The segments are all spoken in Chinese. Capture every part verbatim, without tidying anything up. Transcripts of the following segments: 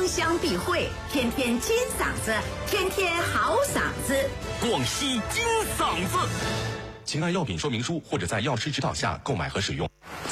香必会，天天金嗓子，天天好嗓子。 广西金嗓子，请按药品说明书或者在药师指导下购买和使用。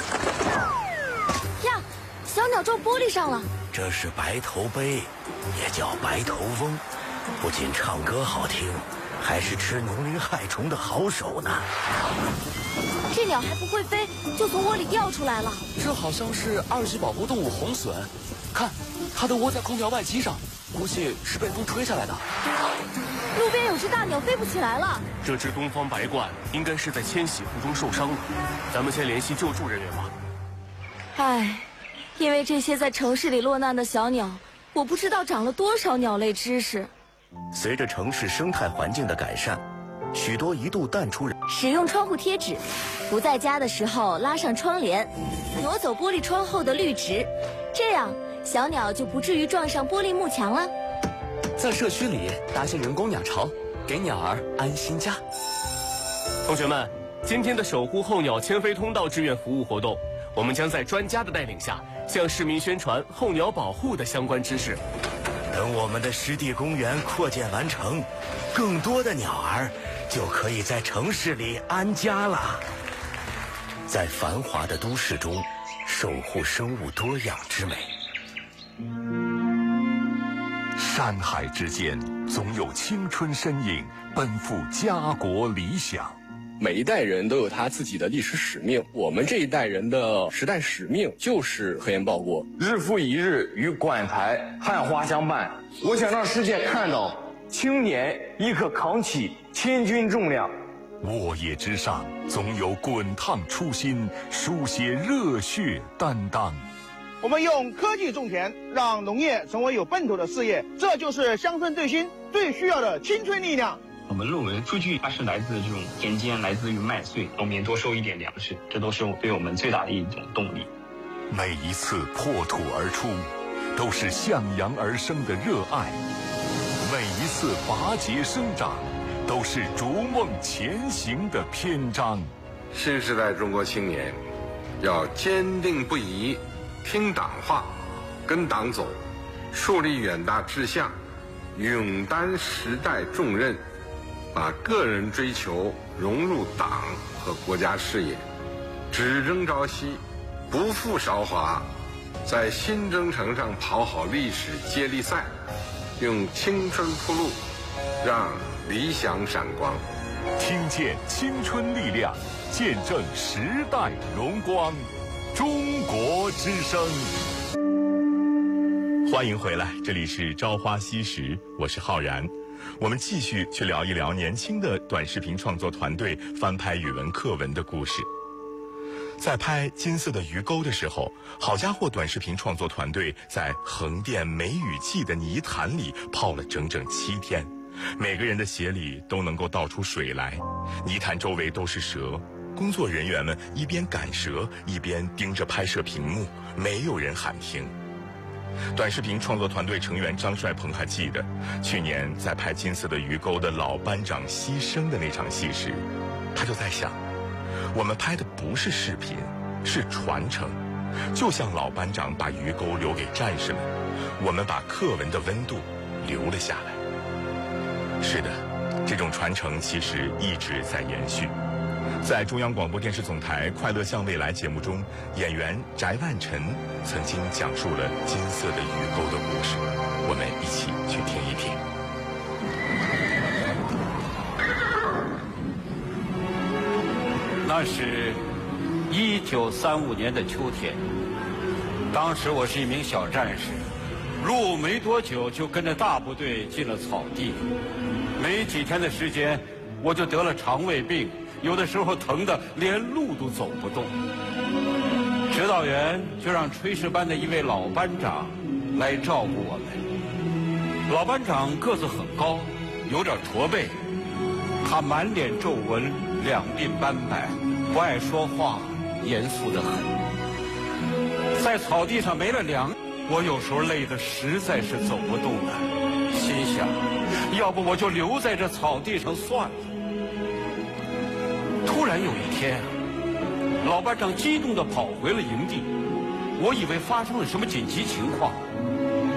呀，小鸟撞玻璃上了。 这是白头杯，也叫白头翁，不仅唱歌好听，还是吃农林害虫的好手呢。 这鸟还不会飞，就从窝里掉出来了。 这好像是二级保护动物红隼，看，它都窝在空调外机上，估计是被风吹下来的。 路边有只大鸟飞不起来了。 这只东方白鹳应该是在迁徙途中受伤了，咱们先联系救助人员吧。 唉，因为这些在城市里落难的小鸟，我不知道长了多少鸟类知识。 随着城市生态环境的改善，许多一度淡出人。 使用窗户贴纸，不在家的时候拉上窗帘，挪走玻璃窗后的绿植，这样小鸟就不至于撞上玻璃幕墙了。 在社区里搭些人工鸟巢，给鸟儿安心家。同学们，今天的守护候鸟迁飞通道志愿服务活动，我们将在专家的带领下，向市民宣传候鸟保护的相关知识。 等我们的湿地公园扩建完成，更多的鸟儿就可以在城市里安家了。在繁华的都市中，守护生物多样之美。 山海之间，总有青春身影奔赴家国理想。 每一代人都有他自己的历史使命，我们这一代人的时代使命就是核烟报国。 日复一日与管台汉花相伴，我想让世界看到青年亦可扛起千钧重量。 沃野之上，总有滚烫初心，书写热血担当。 我们用科技种田，让农业成为有奔头的事业，这就是乡村振兴最需要的青春力量。 我们论文数据它是来自这种田间，来自于麦穗，农民多收一点粮食，这都是对我们最大的一种动力。 每一次破土而出，都是向阳而生的热爱；每一次拔节生长，都是逐梦前行的篇章。 新时代中国青年要坚定不移听党话，跟党走，树立远大志向，勇担时代重任，把个人追求融入党和国家事业，只争朝夕，不负韶华，在新征程上跑好历史接力赛，用青春铺路，让理想闪光。 听见青春力量，见证时代荣光。中国之声，欢迎回来，这里是朝花夕拾，我是浩然。我们继续去聊一聊年轻的短视频创作团队翻拍语文课文的故事。在拍《金色的鱼钩》的时候，好家伙短视频创作团队在横店梅雨季的泥潭里泡了整整七天，每个人的鞋里都能够倒出水来，泥潭周围都是蛇。工作人员们一边赶蛇，一边盯着拍摄屏幕，没有人喊停。短视频创作团队成员张帅鹏还记得，去年在拍《金色的鱼钩》的老班长牺牲的那场戏时，他就在想，我们拍的不是视频，是传承。就像老班长把鱼钩留给战士们，我们把课文的温度留了下来。是的，这种传承其实一直在延续。在中央广播电视总台《快乐向未来》节目中，演员翟万晨曾经讲述了金色的鱼钩的故事，我们一起去听一听。 那是一九三五年的秋天，当时我是一名小战士，入伍没多久就跟着大部队进了草地，没几天的时间我就得了肠胃病，有的时候疼得连路都走不动。指导员就让炊事班的一位老班长来照顾我们。老班长个子很高，有点驼背，他满脸皱纹，两鬓斑白，不爱说话，严肃得很。在草地上没了粮，我有时候累得实在是走不动了，心想要不我就留在这草地上算了。突然有一天，老班长激动地跑回了营地，我以为发生了什么紧急情况，